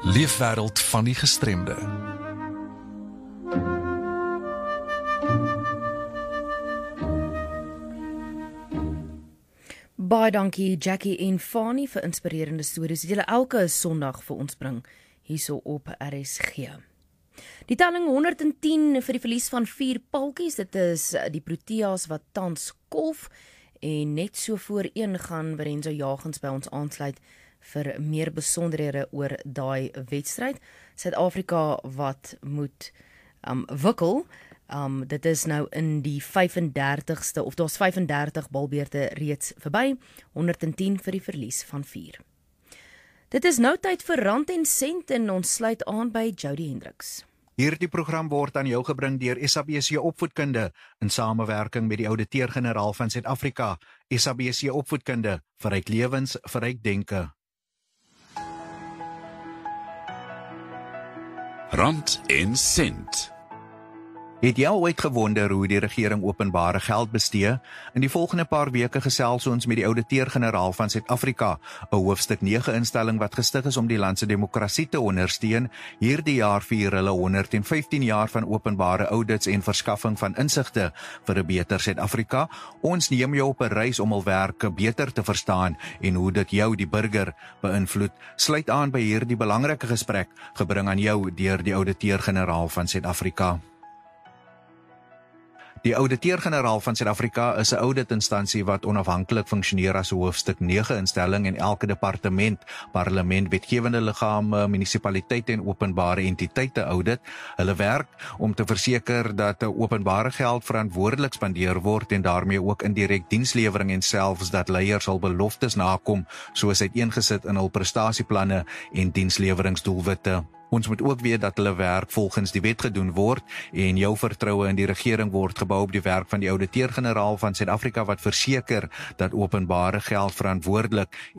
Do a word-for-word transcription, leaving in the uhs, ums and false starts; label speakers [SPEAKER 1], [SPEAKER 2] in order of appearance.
[SPEAKER 1] Leefwêreld van die gestremde.
[SPEAKER 2] Baie dankie Jackie en Fani vir inspirerende stories wat julle elke Sondag vir ons bring hierso op R S G. Die telling honderd en tien vir die verlies van vier paltjies, dit is die Proteas wat tans kolf en net so voor een gaan Lorenzo Jagens by ons aansluit vir meer besonderhede oor daai wedstryd. Suid-Afrika wat moet um, wikkel. Um, dit is nou in die vyf en dertigste, of daar's vyf en dertig balbeurte reeds verby, honderd en tien vir die verlies van vier. Dit is nou tyd vir Rand en Sent en ons sluit aan by Jody Hendricks.
[SPEAKER 3] Hierdie program word aan jou gebring deur S A B C Opvoedkunde in samewerking met die Ouditeur-Generaal van Suid-Afrika. S A B C Opvoedkunde, verryk lewens, verryk denke.
[SPEAKER 4] Rand en Sent.
[SPEAKER 3] Het jy al ooit gewonder hoe die regering openbare geld bestee? In die volgende paar weke gesels ons met die Ouditeur-Generaal van Suid-Afrika, 'n hoofstuk nege instelling wat gestig is om die land se demokrasie te ondersteun. Hierdie jaar vier hulle honderd en vyftien jaar van openbare audits en verskaffing van insigte vir 'n beter Suid-Afrika. Ons neem jou op 'n reis om hul werk beter te verstaan en hoe dit jou, die burger, beïnvloed. Sluit aan by hierdie belangrike gesprek, gebring aan jou deur die Ouditeur-Generaal van Suid-Afrika. Die Ouditeur-Generaal van Suid-Afrika is 'n auditinstansie wat onafhanklik funksioneer as 'n hoofstuk nege instelling en elke departement, parlement, wetgewende liggame, munisipaliteite en openbare entiteite audit. Hulle werk om te verseker dat openbare geld verantwoordelik spandeer word en daarmee ook indirek dienslewering en selfs dat leiers hul beloftes nakom, soos uiteengesit in hul prestasieplanne en diensleweringsdoelwitte. Ons moet ook weet dat hulle werk volgens die wet gedoen word en jou vertroue in die regering word gebou op die werk van die Ouditeur-Generaal van Suid-Afrika wat verseker dat openbare geld verantwoordelik